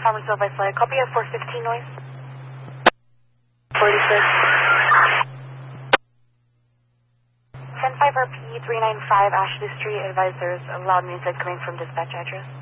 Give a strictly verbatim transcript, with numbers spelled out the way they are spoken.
Farmersville by Slide. Copy at four fifteen noise. forty-six. ten five R P three nine five Ashley Street. Advisors of loud music coming from dispatch address.